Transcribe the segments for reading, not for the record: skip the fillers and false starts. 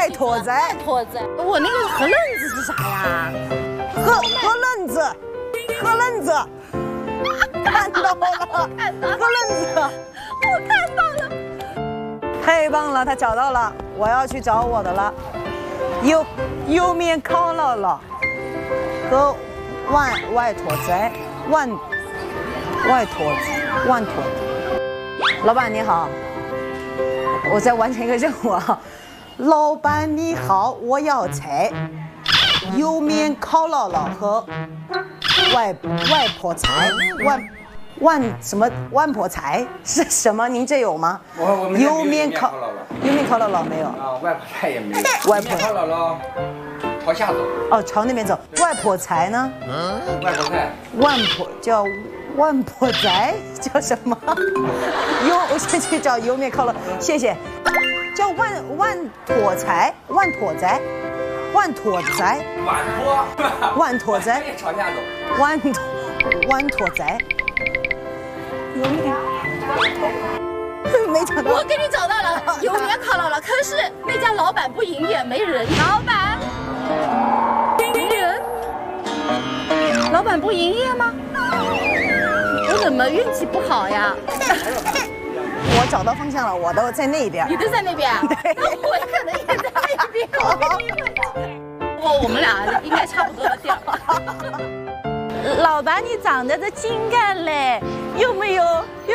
坨仔， 坨子。我那个河楞子是啥呀？ 河楞子，河楞子，看到了，河楞子， 我看到了。 太棒了，他找到了，我要去找我的了。油面烤姥姥和外坨仔，外坨子。老板你好，我在完成一个任务啊。老板你好，我要菜，油面烤姥姥和外婆菜，万婆菜是什么？您这有吗？ 我们油面烤姥姥没有啊，外婆菜也没有。 外婆烤姥姥朝下走。 哦，朝那边走。外婆菜呢？ 外婆菜。 万婆仔叫什么？我先去找油面烤了，谢谢。叫万坨仔，万坨仔。 朝下走。 万坨仔。油面。没找到。 我给你找到了，油面烤姥姥，可是那家老板不营业，没人。老板，没人。老板不营业吗？我怎么运气不好呀？ 我找到方向了，我都在那边。 你都在那边啊？ 对， 那我可能也在那边。我们俩应该差不多的地儿。老板，你长得这精干嘞，有没有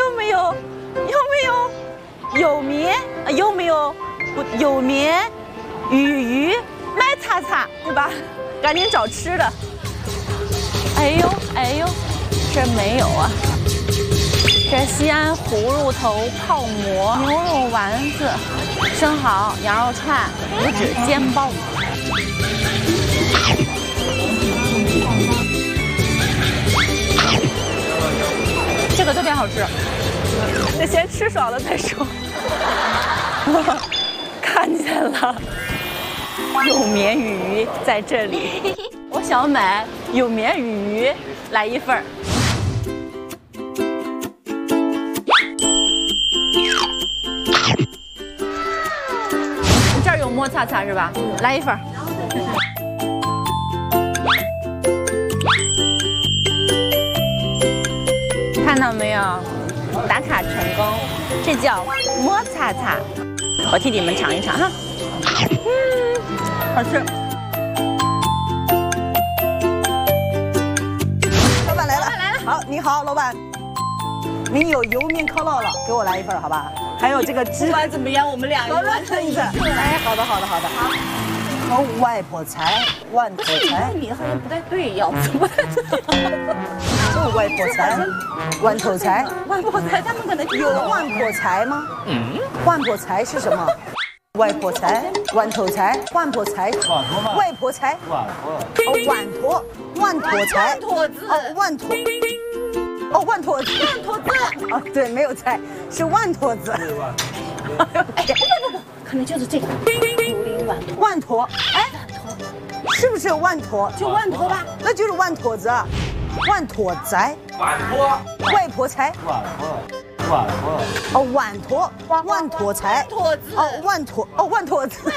鱼卖叉叉，对吧？赶紧找吃的。哎呦，这没有啊。这西安葫芦头泡馍、牛肉丸子、生蚝、羊肉串、五指煎包。这个特别好吃，得先吃爽了再说。看见了，有绵鱼在这里，我想买有绵鱼来一份儿。这儿有摸擦擦是吧？来一份儿。看到没有？打卡成功，这叫摸擦擦。我替你们尝一尝哈。好吃。 老板来了，好，你好，老板。您有油面烤姥姥，给我来一份，好吧？还有这个不管怎么样，我们俩好了，孙子。哎，好的。和外婆菜，万婆菜。 你好像不太对，样子不太对。 就外婆菜，万婆菜， 他们可能有万婆菜吗？万婆菜是什么？外婆菜、万头菜、万婆菜、外婆菜、万坨菜、万坨子，哦，对，没有菜，是万坨子。 哎，不，可能就是这个油淋万坨，哎，是不是万坨？ 就万坨吧， 那就是万坨子，万坨仔，外婆菜，哦，万坨菜，万坨子，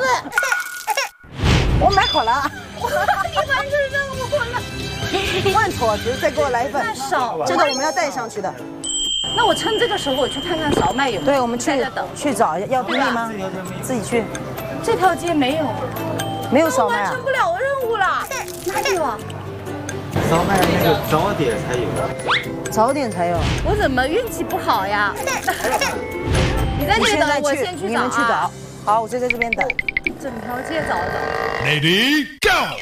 我买好了， 你完成任务了。 万坨子，再给我来一份，这个我们要带上去的。 那我趁这个时候我去看看荞麦有没有。 对，我们去找，要冰力吗？自己去。 这条街没有， 没有荞麦啊。 完成不了任务了。哪里有啊？ 荞麦那个早点才有。 早点才有。 我怎么运气不好呀？你在这里等，我先去找。 你们去找。好，我就在这边等。 整条街找找。 Lady Go。